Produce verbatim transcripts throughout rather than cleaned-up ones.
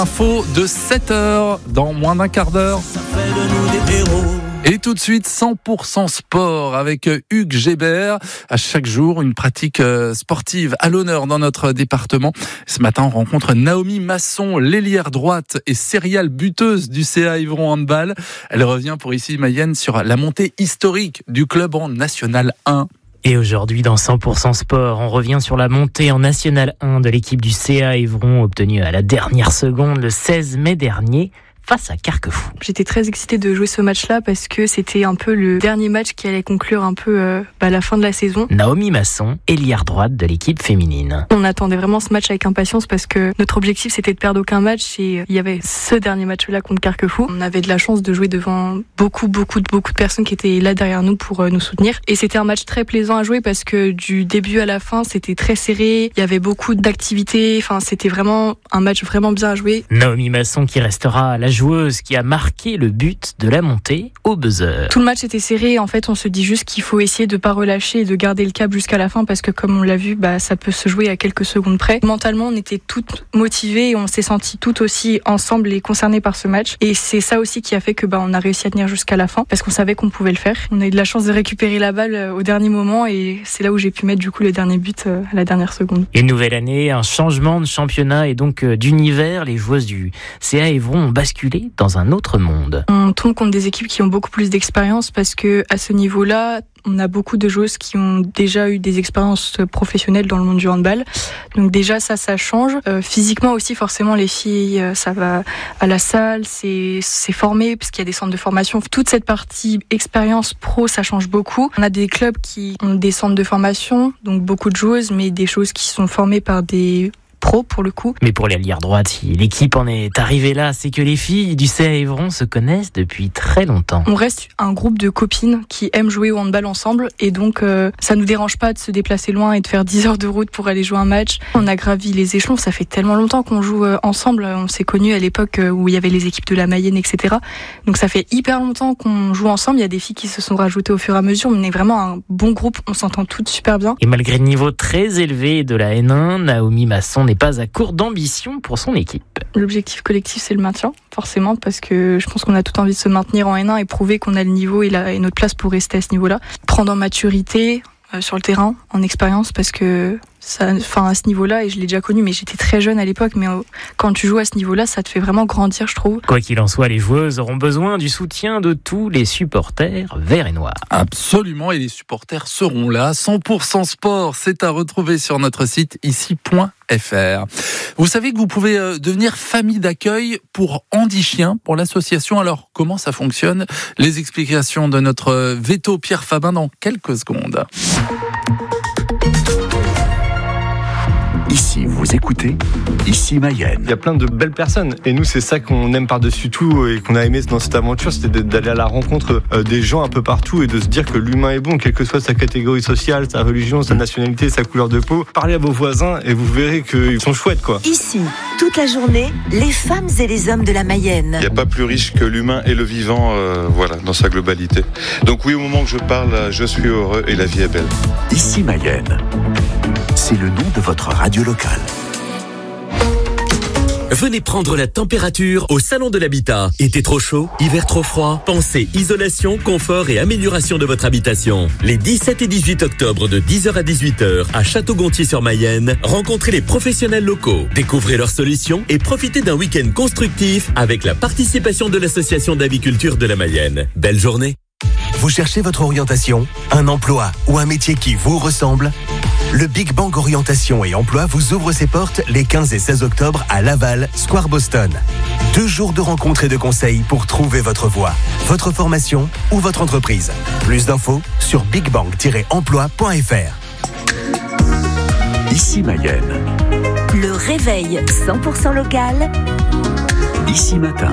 Info de sept heures dans moins d'un quart d'heure. Ça fait de nous des héros. Et tout de suite, cent pour cent sport avec Hugues Gébert. À chaque jour, une pratique sportive à l'honneur dans notre département. Ce matin, on rencontre Naomi Masson, l'ailière droite et céréale buteuse du C A Évron Handball. Elle revient pour Ici Mayenne sur la montée historique du club en National un. Et aujourd'hui, dans cent pour cent sport, on revient sur la montée en National un de l'équipe du C A Évron, obtenue à la dernière seconde le seize mai dernier. Face à Carquefou. J'étais très excitée de jouer ce match-là parce que c'était un peu le dernier match qui allait conclure un peu euh, bah, la fin de la saison. Naomi Masson, ailière droite de l'équipe féminine. On attendait vraiment ce match avec impatience parce que notre objectif c'était de perdre aucun match et il y avait ce dernier match-là contre Carquefou. On avait de la chance de jouer devant beaucoup, beaucoup, beaucoup de personnes qui étaient là derrière nous pour euh, nous soutenir. Et c'était un match très plaisant à jouer parce que du début à la fin, c'était très serré. Il y avait beaucoup d'activités. Enfin, c'était vraiment un match vraiment bien à jouer. Naomi Masson qui restera à la joueuse qui a marqué le but de la montée au buzzer. Tout le match était serré. En fait, on se dit juste qu'il faut essayer de pas relâcher et de garder le cap jusqu'à la fin parce que, comme on l'a vu, bah, ça peut se jouer à quelques secondes près. Mentalement, on était toutes motivées et on s'est senties toutes aussi ensemble et concernées par ce match. Et c'est ça aussi qui a fait que, bah, on a réussi à tenir jusqu'à la fin parce qu'on savait qu'on pouvait le faire. On a eu de la chance de récupérer la balle au dernier moment et c'est là où j'ai pu mettre du coup le dernier but à la dernière seconde. Une nouvelle année, un changement de championnat et donc d'univers. Les joueuses du C A Évron ont basculé dans un autre monde. On tombe contre des équipes qui ont beaucoup plus d'expérience parce que à ce niveau-là, on a beaucoup de joueuses qui ont déjà eu des expériences professionnelles dans le monde du handball. Donc déjà ça, ça change. Euh, physiquement aussi, forcément, les filles, ça va à la salle, c'est, c'est formé parce qu'il y a des centres de formation. Toute cette partie expérience pro, ça change beaucoup. On a des clubs qui ont des centres de formation, donc beaucoup de joueuses, mais des choses qui sont formées par des pro pour le coup. Mais pour l'ailière droite, si l'équipe en est arrivée là, c'est que les filles du C A Évron se connaissent depuis très longtemps. On reste un groupe de copines qui aiment jouer au handball ensemble et donc euh, ça nous dérange pas de se déplacer loin et de faire dix heures de route pour aller jouer un match. On a gravi les échelons, ça fait tellement longtemps qu'on joue euh, ensemble. On s'est connus à l'époque euh, où il y avait les équipes de la Mayenne, et cetera. Donc ça fait hyper longtemps qu'on joue ensemble. Il y a des filles qui se sont rajoutées au fur et à mesure. On est vraiment un bon groupe, on s'entend toutes super bien. Et malgré le niveau très élevé de la N un, Naomi Masson n'est pas à court d'ambition pour son équipe. L'objectif collectif, c'est le maintien, forcément, parce que je pense qu'on a tout envie de se maintenir en N un et prouver qu'on a le niveau et, la, et notre place pour rester à ce niveau-là. Prendre en maturité euh, sur le terrain, en expérience, parce que ça, enfin à ce niveau-là, et je l'ai déjà connu, mais j'étais très jeune à l'époque, mais euh, quand tu joues à ce niveau-là, ça te fait vraiment grandir, je trouve. Quoi qu'il en soit, les joueuses auront besoin du soutien de tous les supporters verts et noirs. Absolument, et les supporters seront là. cent pour cent sport, c'est à retrouver sur notre site ici point f r. Vous savez que vous pouvez devenir famille d'accueil pour Handi Chien, pour l'association. Alors, comment ça fonctionne ? Les explications de notre Veto Pierre Fabin dans quelques secondes. Ici, vous écoutez Ici Mayenne. Il y a plein de belles personnes et nous c'est ça qu'on aime par-dessus tout et qu'on a aimé dans cette aventure, c'était d'aller à la rencontre des gens un peu partout et de se dire que l'humain est bon, quelle que soit sa catégorie sociale, sa religion, sa nationalité, sa couleur de peau. Parlez à vos voisins et vous verrez qu'ils sont chouettes quoi. Ici, toute la journée, les femmes et les hommes de la Mayenne. Il n'y a pas plus riche que l'humain et le vivant, euh, voilà, dans sa globalité. Donc oui, au moment que je parle, je suis heureux et la vie est belle. Ici Mayenne, c'est le nom de votre radio locale. Venez prendre la température au Salon de l'Habitat. Été trop chaud, hiver trop froid. Pensez isolation, confort et amélioration de votre habitation. Les dix-sept et dix-huit octobre de dix heures à dix-huit heures à Château-Gontier-sur-Mayenne, rencontrez les professionnels locaux. Découvrez leurs solutions et profitez d'un week-end constructif avec la participation de l'Association d'aviculture de la Mayenne. Belle journée. Vous cherchez votre orientation, un emploi ou un métier qui vous ressemble ? Le Big Bang Orientation et Emploi vous ouvre ses portes les quinze et seize octobre à Laval, Square Boston. Deux jours de rencontres et de conseils pour trouver votre voie, votre formation ou votre entreprise. Plus d'infos sur big bang tiret emploi point f r. Ici Mayenne. Le réveil cent pour cent local. Ici Matin.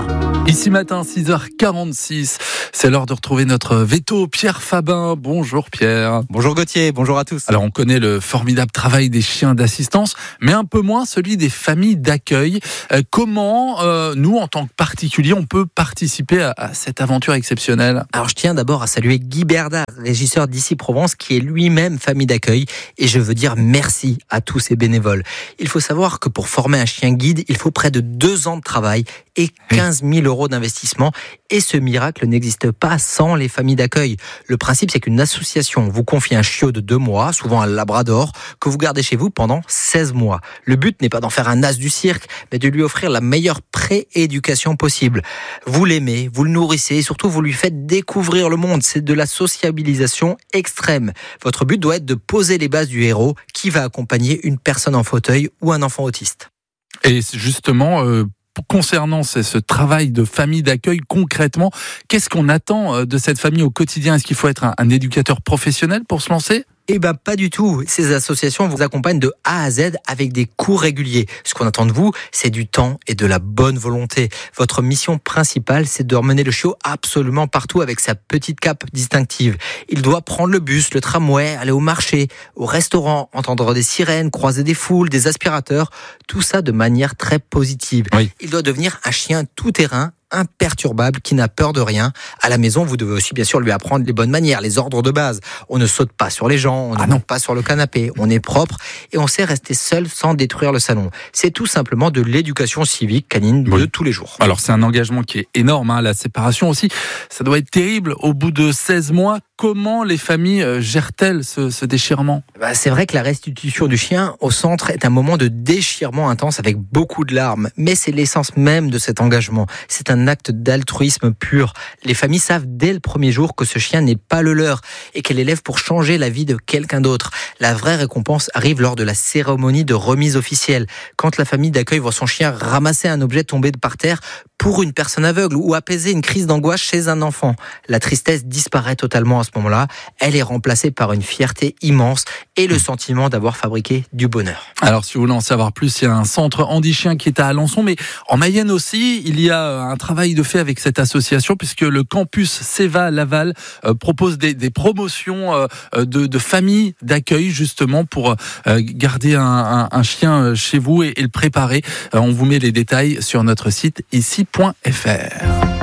Ici matin, six heures quarante-six, c'est l'heure de retrouver notre veto, Pierre Fabin. Bonjour Pierre. Bonjour Gauthier, bonjour à tous. Alors on connaît le formidable travail des chiens d'assistance, mais un peu moins celui des familles d'accueil. Euh, comment, euh, nous en tant que particuliers, on peut participer à, à cette aventure exceptionnelle ? Alors je tiens d'abord à saluer Guy Berdard, régisseur d'Ici Provence, qui est lui-même famille d'accueil, et je veux dire merci à tous ces bénévoles. Il faut savoir que pour former un chien guide, il faut près de deux ans de travail et quinze mille euros d'investissement, et ce miracle n'existe pas sans les familles d'accueil. Le principe, c'est qu'une association vous confie un chiot de deux mois, souvent un labrador, que vous gardez chez vous pendant seize mois. Le but n'est pas d'en faire un as du cirque, mais de lui offrir la meilleure pré-éducation possible. Vous l'aimez, vous le nourrissez, et surtout vous lui faites découvrir le monde. C'est de la sociabilisation extrême. Votre but doit être de poser les bases du héros qui va accompagner une personne en fauteuil ou un enfant autiste. Et justement, euh, concernant ce, ce travail de famille d'accueil, concrètement, qu'est-ce qu'on attend de cette famille au quotidien ? Est-ce qu'il faut être un, un éducateur professionnel pour se lancer ? Eh ben pas du tout. Ces associations vous accompagnent de A à Z avec des cours réguliers. Ce qu'on attend de vous, c'est du temps et de la bonne volonté. Votre mission principale, c'est de emmener le chiot absolument partout avec sa petite cape distinctive. Il doit prendre le bus, le tramway, aller au marché, au restaurant, entendre des sirènes, croiser des foules, des aspirateurs. Tout ça de manière très positive. Oui. Il doit devenir un chien tout-terrain, imperturbable, qui n'a peur de rien. À la maison, vous devez aussi bien sûr lui apprendre les bonnes manières, les ordres de base. On ne saute pas sur les gens, on ah ne monte pas sur le canapé, on est propre et on sait rester seul sans détruire le salon. C'est tout simplement de l'éducation civique canine oui. de tous les jours. Alors c'est un engagement qui est énorme, hein. La séparation aussi, ça doit être terrible. Au bout de seize mois, comment les familles gèrent-elles ce, ce déchirement ? Bah, c'est vrai que la restitution du chien au centre est un moment de déchirement intense avec beaucoup de larmes, mais c'est l'essence même de cet engagement. C'est un acte d'altruisme pur. Les familles savent dès le premier jour que ce chien n'est pas le leur et qu'elle élève pour changer la vie de quelqu'un d'autre. La vraie récompense arrive lors de la cérémonie de remise officielle, quand la famille d'accueil voit son chien ramasser un objet tombé par terre pour une personne aveugle ou apaiser une crise d'angoisse chez un enfant. La tristesse disparaît totalement à ce moment-là. Elle est remplacée par une fierté immense et le sentiment d'avoir fabriqué du bonheur. Alors, si vous voulez en savoir plus, il y a un centre Handi Chien qui est à Alençon, mais en Mayenne aussi, il y a un travail de fait avec cette association, puisque le campus Seva Laval euh, propose des, des promotions euh, de, de familles d'accueil, justement, pour euh, garder un, un, un chien chez vous et, et le préparer. Euh, on vous met les détails sur notre site ici point f r.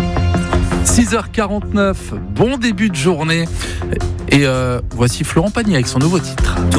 six heures quarante-neuf, bon début de journée. Et euh, voici Florent Pagny avec son nouveau titre.